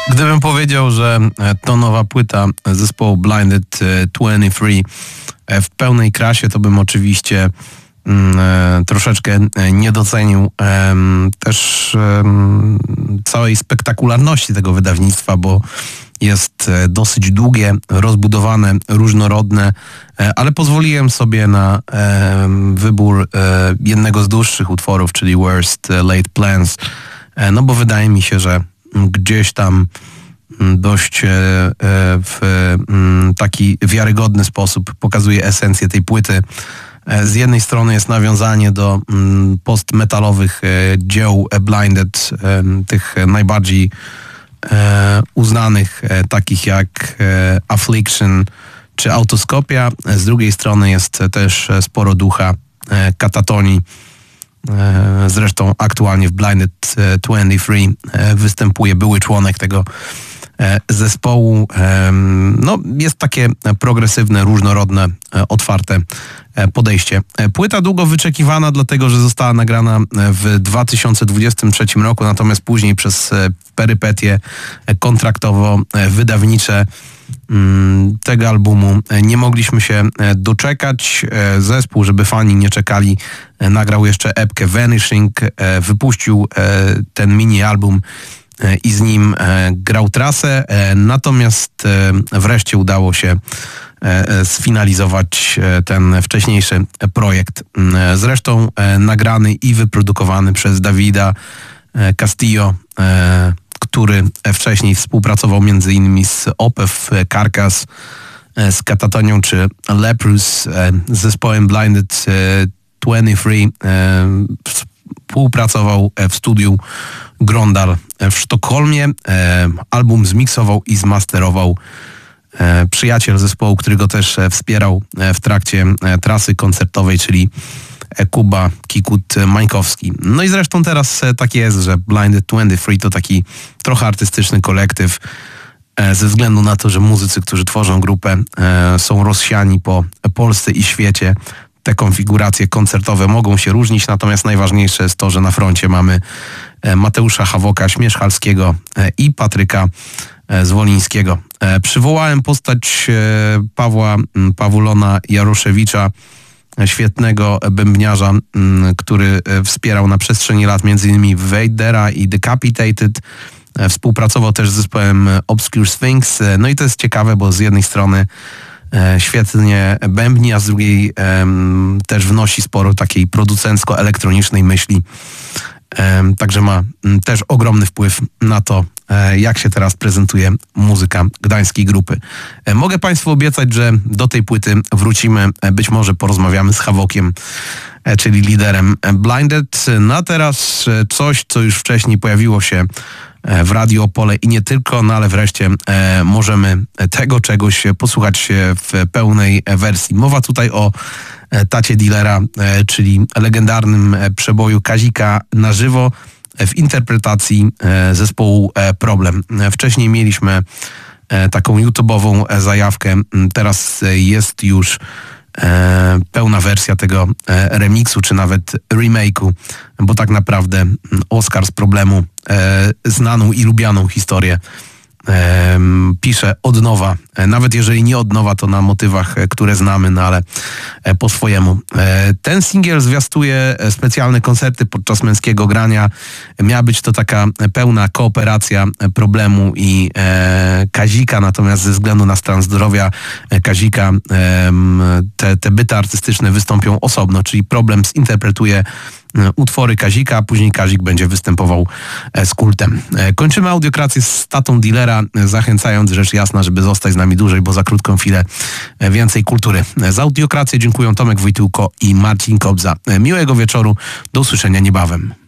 Gdybym powiedział, że to nowa płyta zespołu Blinded 23 w pełnej krasie, to bym oczywiście troszeczkę nie docenił też całej spektakularności tego wydawnictwa, bo jest dosyć długie, rozbudowane, różnorodne, ale pozwoliłem sobie na wybór jednego z dłuższych utworów, czyli Worst Laid Plans, no bo wydaje mi się, że gdzieś tam dość w taki wiarygodny sposób pokazuje esencję tej płyty. Z jednej strony jest nawiązanie do postmetalowych dzieł Blinded, tych najbardziej uznanych, takich jak Affliction czy Autoskopia. Z drugiej strony jest też sporo ducha Katatonii. Zresztą aktualnie w Blinded 23 występuje były członek tego zespołu. No, jest takie progresywne, różnorodne, otwarte podejście. Płyta długo wyczekiwana, dlatego że została nagrana w 2023 roku, natomiast później przez perypetie kontraktowo-wydawnicze tego albumu nie mogliśmy się doczekać. Zespół, żeby fani nie czekali, nagrał jeszcze epkę Vanishing, wypuścił ten mini-album i z nim grał trasę, natomiast wreszcie udało się sfinalizować ten wcześniejszy projekt. Zresztą nagrany i wyprodukowany przez Davida Castillo, który wcześniej współpracował m.in. z Opeth, Carcass, z Katatonią czy Leprous, z zespołem Blinded 23. Współpracował w studiu Grondal w Sztokholmie. Album zmiksował i zmasterował przyjaciel zespołu, który go też wspierał w trakcie trasy koncertowej, czyli Kuba Kikut-Mańkowski. No i zresztą teraz tak jest, że Blinded 23 to taki trochę artystyczny kolektyw, ze względu na to, że muzycy, którzy tworzą grupę, są rozsiani po Polsce i świecie. Te konfiguracje koncertowe mogą się różnić, natomiast najważniejsze jest to, że na froncie mamy Mateusza Hawoka, Śmieszchalskiego i Patryka Zwolińskiego. Przywołałem postać Pawła Pawulona Jaroszewicza, świetnego bębniarza, który wspierał na przestrzeni lat m.in. Vadera i Decapitated. Współpracował też z zespołem Obscure Sphinx. No i to jest ciekawe, bo z jednej strony świetnie bębni, a z drugiej też wnosi sporo takiej producencko-elektronicznej myśli. Także ma też ogromny wpływ na to, jak się teraz prezentuje muzyka gdańskiej grupy. Mogę Państwu obiecać, że do tej płyty wrócimy. Być może porozmawiamy z Hawokiem, czyli liderem Blinded. No a teraz coś, co już wcześniej pojawiło się w Radiu Opole i nie tylko, no ale wreszcie możemy tego czegoś posłuchać w pełnej wersji. Mowa tutaj o Tacie Dealera, czyli legendarnym przeboju Kazika na żywo w interpretacji zespołu Problem. Wcześniej mieliśmy taką YouTube'ową zajawkę, teraz jest już pełna wersja tego remiksu, czy nawet remake'u, bo tak naprawdę Oskar z Problemu znaną i lubianą historię pisze od nowa, nawet jeżeli nie od nowa, to na motywach, które znamy, no ale po swojemu. Ten singiel zwiastuje specjalne koncerty podczas męskiego grania. Miała być to taka pełna kooperacja Problemu i Kazika, natomiast ze względu na stan zdrowia Kazika te byty artystyczne wystąpią osobno, czyli Problem zinterpretuje utwory Kazika, a później Kazik będzie występował z Kultem. Kończymy audiokrację z Tatą Dealera, zachęcając rzecz jasna, żeby zostać z nami dłużej, bo za krótką chwilę więcej kultury. Za audiokrację dziękuję Tomek Wojtyłko i Marcin Kobza. Miłego wieczoru, do usłyszenia niebawem.